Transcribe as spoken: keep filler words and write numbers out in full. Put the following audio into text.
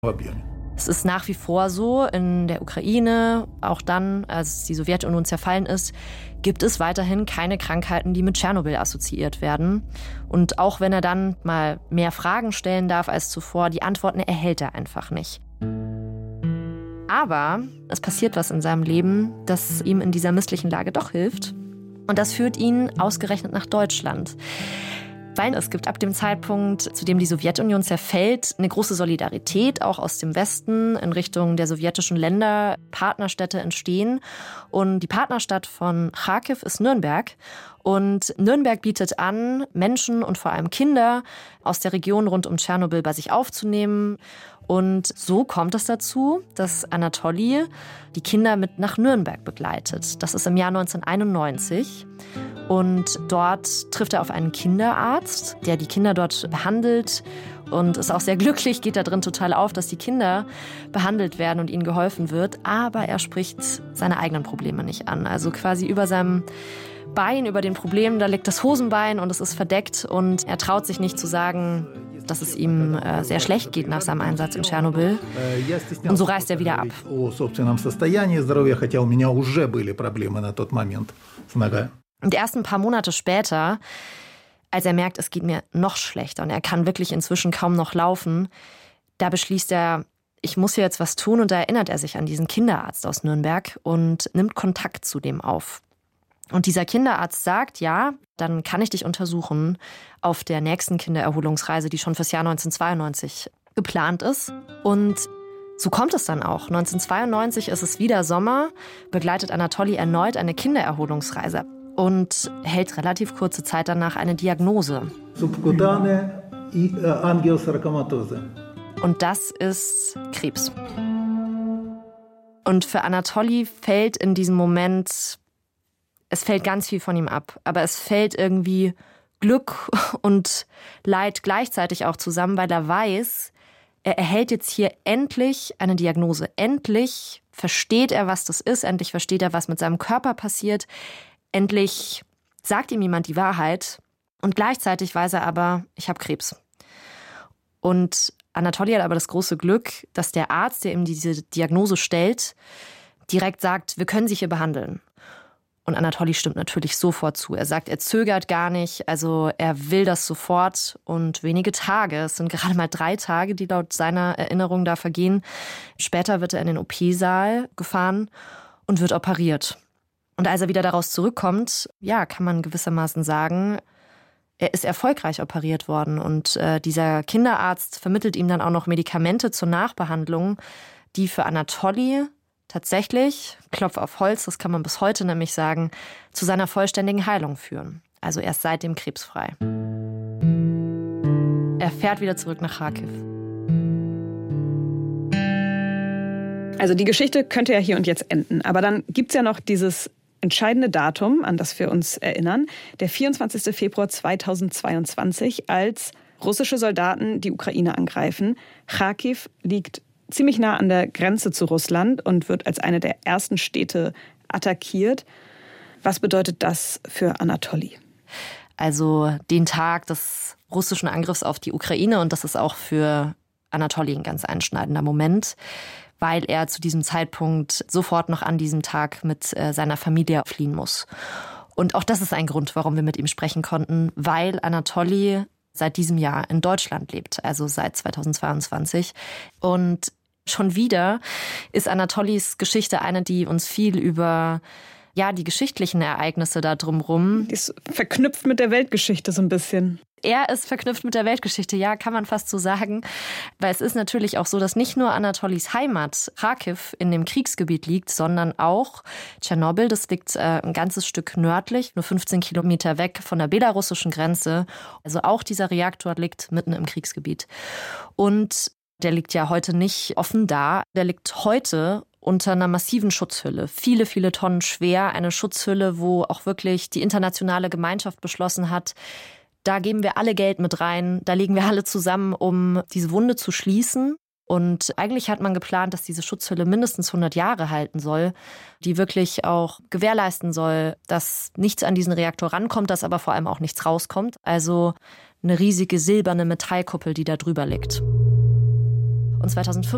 Es ist nach wie vor so, in der Ukraine, auch dann, als die Sowjetunion zerfallen ist, gibt es weiterhin keine Krankheiten, die mit Tschernobyl assoziiert werden. Und auch wenn er dann mal mehr Fragen stellen darf als zuvor, die Antworten erhält er einfach nicht. Aber es passiert was in seinem Leben, das ihm in dieser misslichen Lage doch hilft. Und das führt ihn ausgerechnet nach Deutschland. Weil es gibt ab dem Zeitpunkt, zu dem die Sowjetunion zerfällt, eine große Solidarität auch aus dem Westen in Richtung der sowjetischen Länder. Partnerstädte entstehen. Und die Partnerstadt von Charkiw ist Nürnberg. Und Nürnberg bietet an, Menschen und vor allem Kinder aus der Region rund um Tschernobyl bei sich aufzunehmen. Und so kommt es dazu, dass Anatoli die Kinder mit nach Nürnberg begleitet. Das ist im Jahr neunzehnhunderteinundneunzig. Und dort trifft er auf einen Kinderarzt, der die Kinder dort behandelt und ist auch sehr glücklich, geht da drin total auf, dass die Kinder behandelt werden und ihnen geholfen wird. Aber er spricht seine eigenen Probleme nicht an. Also quasi über seinem Bein, über den Problemen, da liegt das Hosenbein und es ist verdeckt. Und er traut sich nicht zu sagen, dass es ihm äh, sehr schlecht geht nach seinem Einsatz in Tschernobyl. Und so reist er wieder ab. Und erst ein paar Monate später, als er merkt, es geht mir noch schlechter und er kann wirklich inzwischen kaum noch laufen, da beschließt er, ich muss hier jetzt was tun. Und da erinnert er sich an diesen Kinderarzt aus Nürnberg und nimmt Kontakt zu dem auf. Und dieser Kinderarzt sagt, ja, dann kann ich dich untersuchen auf der nächsten Kindererholungsreise, die schon fürs Jahr neunzehnhundertzweiundneunzig geplant ist. Und so kommt es dann auch. neunzehnhundertzweiundneunzig ist es wieder Sommer, begleitet Anatoli erneut eine Kindererholungsreise und hält relativ kurze Zeit danach eine Diagnose. Subkutane Angiosarkomatose. Und das ist Krebs. Und für Anatoli fällt in diesem Moment, es fällt ganz viel von ihm ab, aber es fällt irgendwie Glück und Leid gleichzeitig auch zusammen, weil er weiß, er erhält jetzt hier endlich eine Diagnose. Endlich versteht er, was das ist, endlich versteht er, was mit seinem Körper passiert. Endlich sagt ihm jemand die Wahrheit und gleichzeitig weiß er aber, ich habe Krebs. Und Anatoli hat aber das große Glück, dass der Arzt, der ihm diese Diagnose stellt, direkt sagt, wir können Sie hier behandeln. Und Anatoli stimmt natürlich sofort zu. Er sagt, er zögert gar nicht, also er will das sofort. Und wenige Tage, es sind gerade mal drei Tage, die laut seiner Erinnerung da vergehen. Später wird er in den O P-Saal gefahren und wird operiert. Und als er wieder daraus zurückkommt, ja, kann man gewissermaßen sagen, er ist erfolgreich operiert worden. Und äh, dieser Kinderarzt vermittelt ihm dann auch noch Medikamente zur Nachbehandlung, die für Anatoli tatsächlich, Klopf auf Holz, das kann man bis heute nämlich sagen, zu seiner vollständigen Heilung führen. Also er ist seitdem krebsfrei. Er fährt wieder zurück nach Charkiw. Also die Geschichte könnte ja hier und jetzt enden. Aber dann gibt es ja noch dieses entscheidende Datum, an das wir uns erinnern, der vierundzwanzigster Februar zweitausendzweiundzwanzig, als russische Soldaten die Ukraine angreifen. Charkiw liegt ziemlich nah an der Grenze zu Russland und wird als eine der ersten Städte attackiert. Was bedeutet das für Anatoli? Also den Tag des russischen Angriffs auf die Ukraine, und das ist auch für Anatoli ein ganz einschneidender Moment, weil er zu diesem Zeitpunkt sofort noch an diesem Tag mit äh, seiner Familie fliehen muss. Und auch das ist ein Grund, warum wir mit ihm sprechen konnten, weil Anatoli seit diesem Jahr in Deutschland lebt, also seit zweitausendzweiundzwanzig. Und schon wieder ist Anatolis Geschichte eine, die uns viel über ja, die geschichtlichen Ereignisse da drumherum. Die ist verknüpft mit der Weltgeschichte so ein bisschen. Er ist verknüpft mit der Weltgeschichte, ja, kann man fast so sagen. Weil es ist natürlich auch so, dass nicht nur Anatolis Heimat, Charkiw, in dem Kriegsgebiet liegt, sondern auch Tschernobyl. Das liegt äh, ein ganzes Stück nördlich, nur fünfzehn Kilometer weg von der belarussischen Grenze. Also auch dieser Reaktor liegt mitten im Kriegsgebiet. Und der liegt ja heute nicht offen da. Der liegt heute unter einer massiven Schutzhülle. Viele, viele Tonnen schwer. Eine Schutzhülle, wo auch wirklich die internationale Gemeinschaft beschlossen hat, da geben wir alle Geld mit rein, da legen wir alle zusammen, um diese Wunde zu schließen. Und eigentlich hat man geplant, dass diese Schutzhülle mindestens hundert Jahre halten soll, die wirklich auch gewährleisten soll, dass nichts an diesen Reaktor rankommt, dass aber vor allem auch nichts rauskommt. Also eine riesige silberne Metallkuppel, die da drüber liegt. Und zweitausendfünf